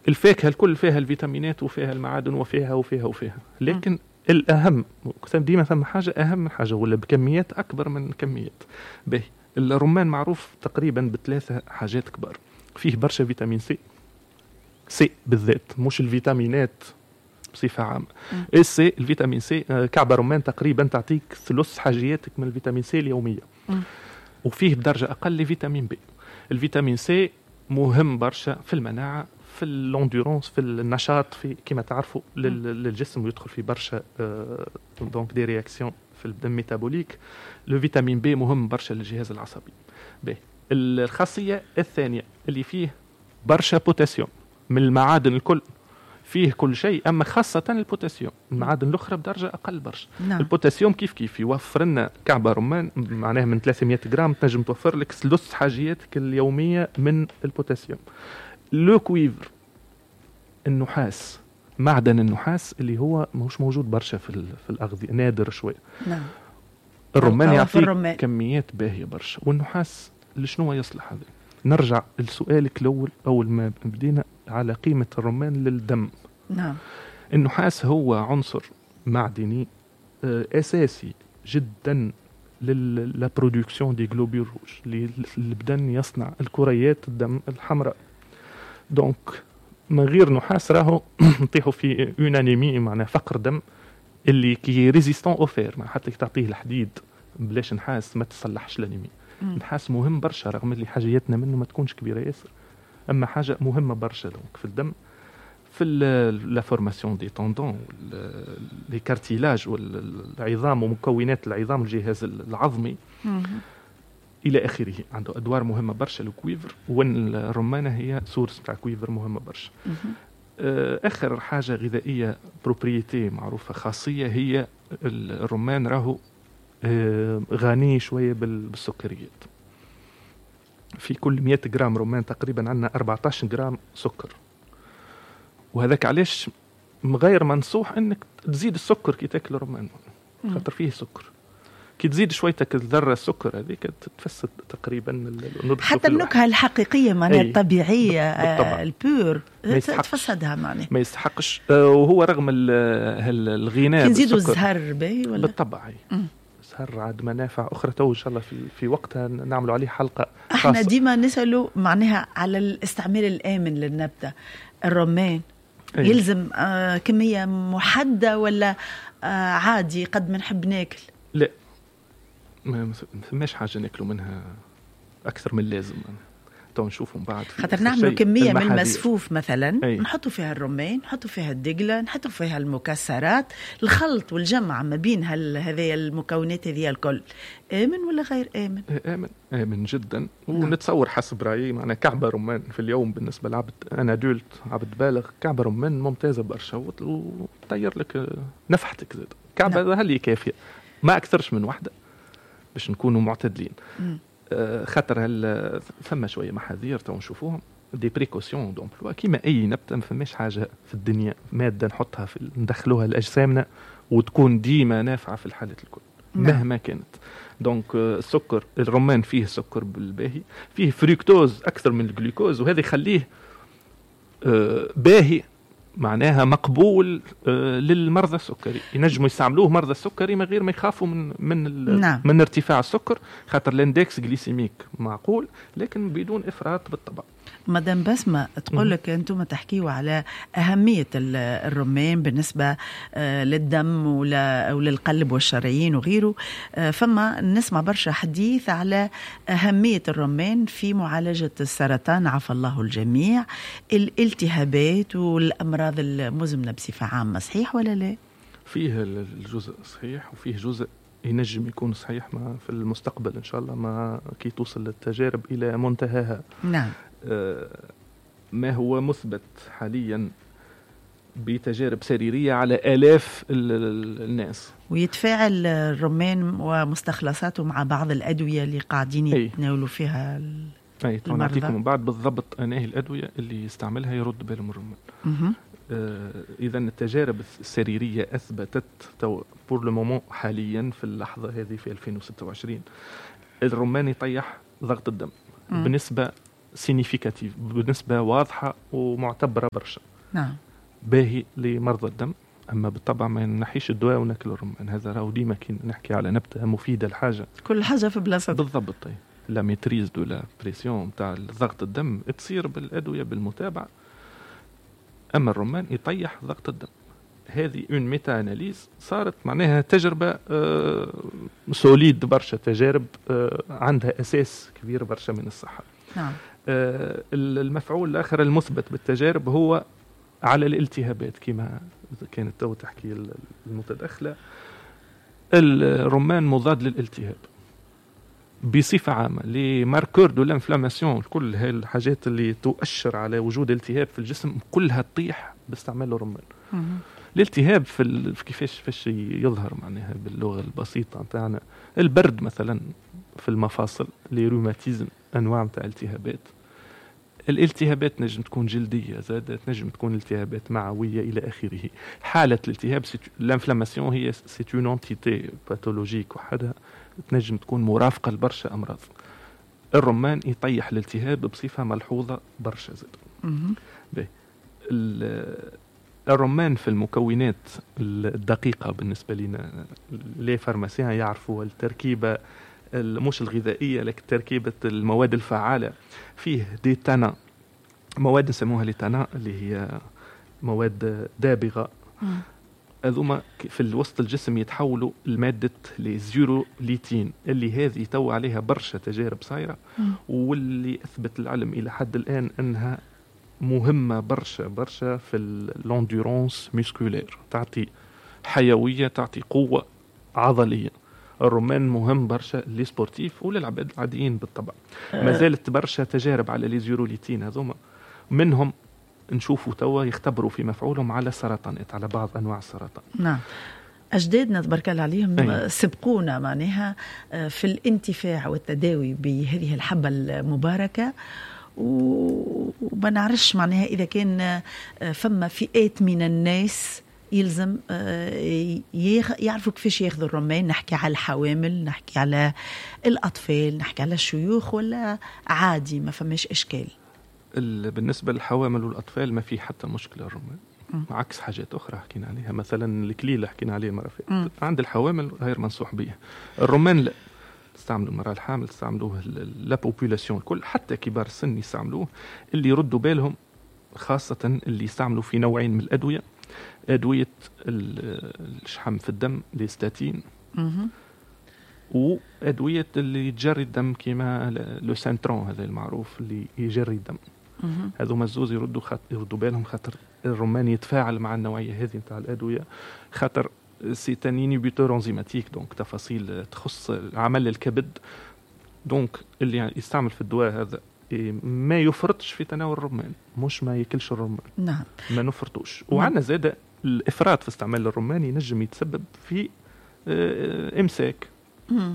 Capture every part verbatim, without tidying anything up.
الفاكهة الكل فيها الفيتامينات وفيها المعادن وفيها وفيها وفيها، لكن م. الأهم ديما ثم حاجة أهم من حاجة ولا بكميات أكبر من كميات. باهي الرمان معروف تقريبا بثلاثة حاجات كبار، فيه برشا فيتامين سي سي بالذات، مش الفيتامينات بصفة عامة. السي الفيتامين سي كعبة رمان تقريبا تعطيك ثلث حاجياتك من الفيتامين سي اليومية. م. وفيه بدرجة أقل لفيتامين بي. الفيتامين سي مهم برشا في المناعة، في اللوندورانس، في النشاط، في كما تعرفوا للجسم، ويدخل في برشا دونك دي رياكسيون في الدم ميتابوليك. لو فيتامين بي مهم برشا للجهاز العصبي. بي الخاصية الثانية اللي فيه برشا بوتاسيوم، من المعادن الكل فيه كل شيء، أما خاصة البوتاسيوم. المعادن الأخرى بدرجة أقل برشا. نعم. البوتاسيوم كيف كيف يوفر لنا كعبة رمان معناها من ثلاثمية جرام تنجم توفر لك ثلث حاجياتك اليومية من البوتاسيوم. لو كويفر النحاس، معدن النحاس اللي هو مش موجود برشا في في الأغذية، نادر شوي. نعم. الرمان يعطيك كميات باهية برشا. والنحاس لشنو يصلح هذا؟ نرجع لسؤالك الأول أول ما بدينا على قيمة الرمان للدم. نعم. النحاس هو عنصر معدني أساسي جدا للبرودكسيون دي جلوبيول روج، اللي البدن يصنع الكريات الدم الحمراء. دونك من غير نحاس راهو نطيحوا في يونانيمي، معناها فقر دم، اللي كي ريزيستون اوفير، مع حتى تعطيه الحديد بلاش نحاس ما تصلحش الانيمي. النحاس مهم برشا رغم اللي حاجياتنا منه ما تكونش كبيره ياسر، اما حاجه مهمه برشا دونك في الدم، في لا فورماسيون دي طوندون، لي كارتيلاج والعظام ومكونات العظام، الجهاز العظمي الى اخره. عنده ادوار مهمه برشا الكويفر، والرمانه هي سورس تاع كويفر مهمه برشا. اخر حاجه غذائيه بروبريتي معروفه خاصيه هي الرمان، راهو غني شويه بالسكريات. في كل مية جرام رمان تقريبا عندنا أربعتاشر جرام سكر، وهذاك علاش غير منصوح انك تزيد السكر كي تاكل رمان، خاطر فيه سكر. كي تزيد شويتك الذره السكر هذيك تفسد تقريبا حتى النكهه الحقيقيه معناها الطبيعيه البور تفسدها معناها ما يستحقش. وهو رغم الغناء كي نزيدوا الزهر باهي ولا بالطبع الزهر عاد منافع اخرى تو ان شاء الله في في وقتها نعملوا عليه حلقه خاصة. احنا ديما نسالوا معناها على الاستعمال الامن للنبته. الرمان أيه. يلزم آه كميه محدده ولا آه عادي قد ما نحب ناكل؟ لا ما فماش حاجه ناكلوا منها اكثر من اللازم. تو نشوفهم بعد خاطر نعملوا كميه من المسفوف مثلا أي. نحطوا فيها الرمان، نحطوا فيها الدقله، نحطوا فيها المكسرات، الخلط والجمع ما بين هذه المكونات هذه الكل امن ولا غير امن؟ امن امن جدا. ونتصور حسب رايي معناها كعبه رمان في اليوم بالنسبه لعبد انا دولت عبد بالغ، كعبه رمان ممتازه برشا وتطير لك نفحتك زاد. كعبه هل كافيه، ما اكثرش من واحده باش نكونوا معتدلين. آه خاطر هل ثم شويه محاذير تو نشوفوهم دي بريكوسيون دومبلوا كيما اي نبته. ما فماش حاجه في الدنيا ماده نحطها في ندخلوها لاجسامنا وتكون ديما نافعه في الحالات الكل مهما كانت. دونك السكر الرمان فيه سكر بالباهي، فيه فريكتوز اكثر من الجلوكوز، وهذا يخليه آه باهي معناها مقبول آه للمرضى السكري. ينجموا يستعملوه مرضى السكري من غير ما يخافوا من من نعم. من ارتفاع السكر، خاطر الاندكس جليسيميك معقول لكن بدون افراط بالطبع. مدام بسمة تقول لك أنتم تحكيوا على أهمية الرمان بالنسبة للدم وللقلب والشرايين وغيره، فما نسمع برشا حديث على أهمية الرمان في معالجة السرطان عفى الله الجميع، الالتهابات والأمراض المزمنة بصفة عامة، صحيح ولا لا؟ فيه الجزء صحيح وفيه جزء ينجم يكون صحيح ما في المستقبل إن شاء الله، ما كي توصل التجارب إلى منتهاها. نعم. ما هو مثبت حاليا بتجارب سريرية على آلاف الناس. ويتفاعل الرمان ومستخلصاته مع بعض الأدوية اللي قاعدين يتناولوا فيها أي نعطيكم من بعد بالضبط أنهي الأدوية اللي يستعملها يرد بالهم الرمان. آه إذا التجارب السريرية أثبتت تو بور لو مومون حاليا في اللحظة هذه في ألفين وستة وعشرين الرمان يطيح ضغط الدم م. بنسبة سينيفيكاتيف بنسبة واضحة ومعتبرة برشا. نعم. باهي لمرضى الدم. أما بالطبع ما نحيش الدواء وناكل الرمان، هذا راهو ديما كي نحكي على نبتة مفيدة الحاجة كل حاجة في بلاصتها بالضبط. طيب لا ميتريز دو لا بريسيون تاع ضغط الدم تصير بالأدوية بالمتابعة. أما الرمان يطيح ضغط الدم. هذه اون ميتا اناليز صارت معناها تجربة آه سوليد برشا، تجارب آه عندها أساس كبير برشا من الصحة. نعم. آه المفعول الآخر المثبت بالتجارب هو على الالتهابات كما كانت تو تحكي المتدخلة. الرمان مضاد للالتهاب بصفة عامة، لي ماركور دو لانفلاماسيون، كل هاي الحاجات اللي تؤشر على وجود التهاب في الجسم كلها تطيح باستعمال الرمان. الالتهاب في, ال... في كيفاش فاش يظهر معناها باللغة البسيطة نتاعنا، البرد مثلا في المفاصل، لي روماتيزم أنواع متاع التهابات. الالتهابات نجم تكون جلدية زادة، نجم تكون التهابات معوية إلى آخره. حالة الالتهاب الانفلاماسيون هي سيت اون انتيتي باثولوجيك وحدها، تنجم تكون مرافقة لبرشا أمراض. الرمان يطيح الالتهاب بصفة ملحوظة برشا زادة. الرمان في المكونات الدقيقة بالنسبة لنا لي فارماسيان يعرفوا التركيبة مش الغذائية لكن تركيبة المواد الفعالة. فيه دي تانا، مواد نسموها لي تانا اللي هي مواد دابغة، هذوما في الوسط الجسم يتحولوا لمادة ليزيوروليتين اللي هذه تو عليها برشا تجارب صايرة، واللي أثبت العلم إلى حد الآن أنها مهمة برشا برشا في الاندورانس ميسكولير، تعطي حيوية، تعطي قوة عضلية. الرمان مهم برشا للسبورتيف وللعباد العاديين بالطبع. ما زالت برشا تجارب على ليزيوروليتين هذوما، منهم نشوفوا توا يختبروا في مفعولهم على سرطانات، على بعض أنواع السرطان. نعم. أجدادنا تبارك الله عليهم أيه. سبقونا معناها في الانتفاع والتداوي بهذه الحبة المباركة، وما نعرفش معناها إذا كان فما فئات من الناس يلزم يعرفوا كيفاش ياخذوا الرمان. نحكي على الحوامل، نحكي على الأطفال، نحكي على الشيوخ، ولا عادي ما فماش إشكال؟ بالنسبة للحوامل والأطفال ما في حتى مشكلة الرمان، عكس حاجات أخرى حكينا عليها، مثلا الكليل حكينا عليه مرة فاتت. عند الحوامل غير منصوح به. الرمان لا، تستعملوا المرأة الحامل، تستعملوه لا بوبولاسيون الكل، حتى كبار السن يستعملوه. اللي يردوا بالهم خاصة اللي يستعملوا في نوعين من الأدوية، أدوية الشحم في الدم ليستاتين، وأدوية اللي تجري الدم كما لو سانترون هذا المعروف اللي يجري الدم. هذو مزوز يردوا خط... يردوا بالهم، خاطر الرمان يتفاعل مع النوعية هذه نتاع الأدوية، خاطر سي ان انيبيتور انزيماتيك، دونك تفاصيل تخص عمل الكبد. دونك اللي يستعمل في الدواء هذا ما يفرطش في تناول الرمان، مش ما ياكلش الرمان. نعم. ما نفرطوش. وعندنا زاده الافراط في استعمال الرمان ينجم يتسبب في امساك. مم.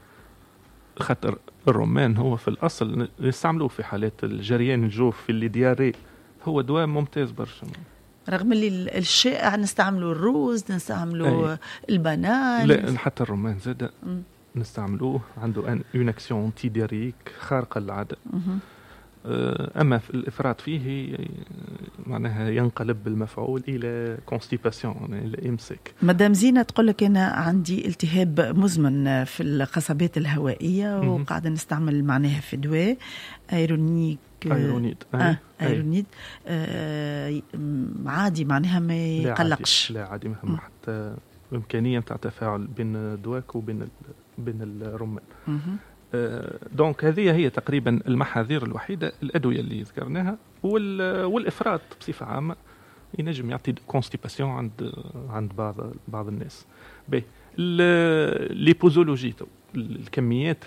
خاطر الرمان هو في الاصل يستعملوه في حالات الجريان الجوف في اللي دياري، هو دواء ممتاز برشا. رغم اللي الشائع نستعملوا الروز، نستعملوا أي. البنان. لا حتى الرمان زاده نستعملوه، عنده ان اون اكسيون انتي دياريك خارقه للعاده. اما في الافراط فيه معناها ينقلب بالمفعول الى كونستيباسيون، الى امساك. مدام زينه تقول لك انا عندي التهاب مزمن في القصبات الهوائيه وقاعده نستعمل معناها في دواء ايرونيك ايرونيد آه ايرونيد آه عادي معناها ما يقلقش؟ لا عادي، ما فما حتى امكانيه نتاع تفاعل بين دواك وبين بين الرمان. آه دونك هذه هي تقريبا المحاذير الوحيده، الادويه اللي ذكرناها، والافراط بصفه عامه ينجم يعطي كونستيباسيون عند عند بعض بعض الناس. باهي ليبوزولوجي، الكميات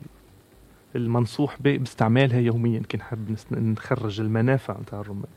المنصوح باستعمالها يوميا كي نحب نخرج المنافع نتاع الرمان.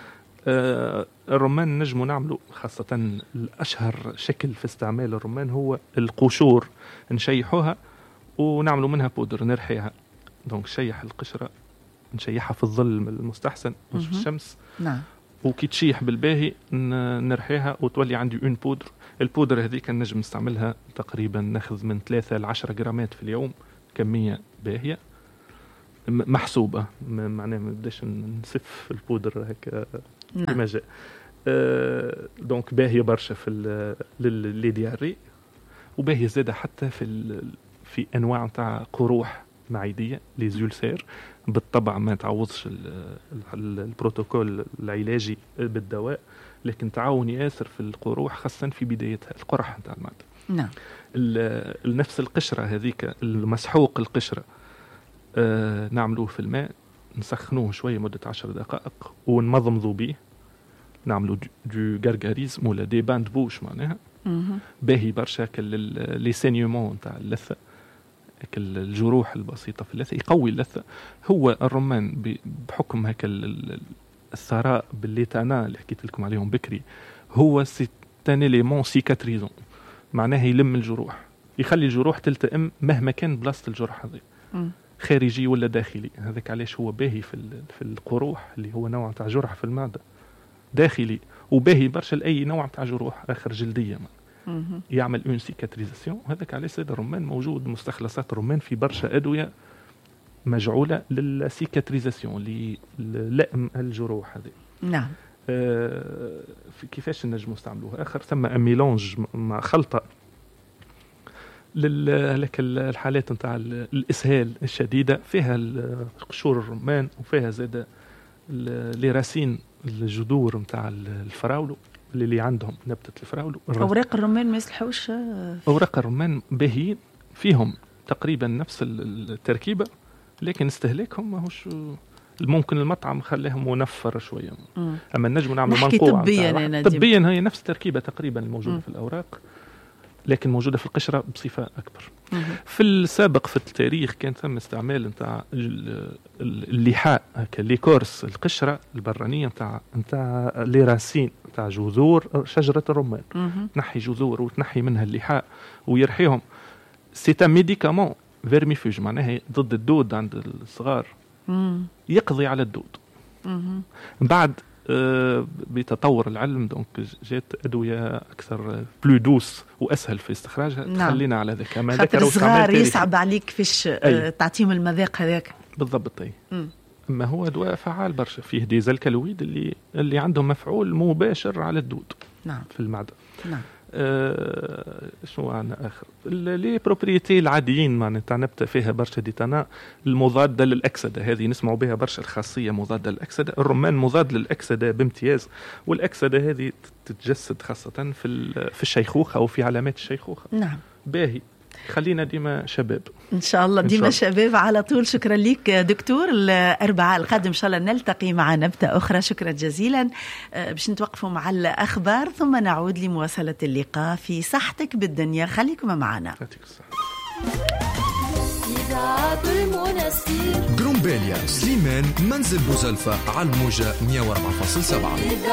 آه الرمان نجمو نعملو، خاصة الأشهر شكل في استعمال الرمان هو القشور، نشيحوها ونعملو منها بودر نرحيها. دونك شيح القشرة، نشيحها في الظل المستحسن مش في الشمس. نعم. وكي تشيح بالباهي نرحيها وتولي عندي اون بودر. البودر هذه كان نجم نستعملها تقريبا، ناخذ من ثلاثة لعشرة جرامات في اليوم، كمية باهية. محسوبة، معناها ما بداش نسف البودر هكا كما جاء. أه دونك باهية برشا في لي دياري، وباهية زادة حتى في في أنواع تاع قروح معدية لي زولسير. بالطبع ما تعوضش البروتوكول العلاجي بالدواء، لكن تعاون ياسر في القروح خاصة في بدايتها القرح نتاع المعدة. نعم. نفس القشرة هذيك المسحوق القشرة آه نعملوه في الماء، نسخنوه شوية مدة عشر دقائق ونمضمضوا به، نعملوا دو غارغاريزم ولا دي باند بوش معناها. باهي برشا لي سينيومون نتاع اللثة، الجروح البسيطة في اللثة، يقوي اللثة. هو الرمان بحكم هكا الثراء بالليتانا اللي حكيت لكم عليهم بكري، هو سي ان إليمون سيكاتريزون، معناها يلم الجروح، يخلي الجروح تلتئم مهما كان بلاصة الجرح هذا خارجي ولا داخلي. هذاك علاش هو باهي في في القروح اللي هو نوع تاع جرح في المعدة داخلي، وباهي برشا لأي نوع تاع جروح آخر جلدية ما. يعمل اون سيكاتريزاسيون. هذاك علاش سيد الرمان موجود مستخلصات الرمان في برشا أدوية مجعولة للسيكاتريزاسيون للأم الجروح هذه. نعم. آه كيفاش نجم نستعملوها؟ آخر ثم ميلونج مع خلطة لك الحالات نتاع الإسهال الشديدة، فيها قشور الرمان وفيها زادة لي راسين الجذور نتاع الفراولو اللي عندهم نبتة الفراولو. أوراق الرمان ما يصلحوش؟ أوراق الرمان باهيين فيهم تقريبا نفس التركيبة، لكن استهلاكهم ماهوش ممكن المطعم خليهم منفر شوية. مم. أما النجم نعمل منقوعة طبيا طبيا هي نفس التركيبة تقريبا الموجودة مم. في الأوراق، لكن موجودة في القشرة بصفة أكبر. مم. في السابق في التاريخ كان ثم استعمال نتاع اللحاء كليكورس القشرة البرانية نتاع نتاع لي راسين نتاع جذور شجرة الرمان. مم. تنحي جذور وتنحي منها اللحاء ويرحيهم. سيتا ميديكامون فيرميفوج، معناها ضد الدود عند الصغار. مم. يقضي على الدود. مم. بعد آه بتطور العلم دونك جات أدوية أكثر بلو دوس وأسهل في استخراجها. نعم. تخلينا على ذاك ما ذكر الصغار يصعب عليك فيش آه تعطيهم المذاق هذاك بالضبط. أي أما هو دواء فعال برشا، فيه ديز الكالويد اللي اللي عندهم مفعول مباشر على الدود. نعم. في المعدة. نعم. آه شو عنا آخر لي بروبريتي العاديين معناتها نبتة فيها برشا ديتانا المضادة للأكسدة، هذه نسمعوا بها برشا الخاصية مضادة للأكسدة. الرمان مضاد للأكسدة بامتياز، والأكسدة هذه تتجسد خاصة في في الشيخوخة أو في علامات الشيخوخة. نعم. باهي خلينا ديما شباب إن شاء الله، ديما شباب على طول. شكرا لك دكتور. الأربعاء القادم إن شاء الله نلتقي مع نبتة أخرى. شكرا جزيلا. باش نتوقفوا مع الأخبار ثم نعود لمواصلة اللقاء في صحتك بالدنيا. خليكم معنا. جرومبيليا سليمان منزل بوزلفة على الموجة مية وأربعة فاصلة سبعة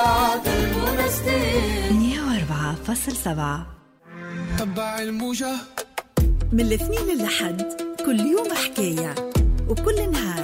مية وأربعة فاصلة سبعة. تبع الموجة من الاثنين للحد كل يوم حكاية وكل نهار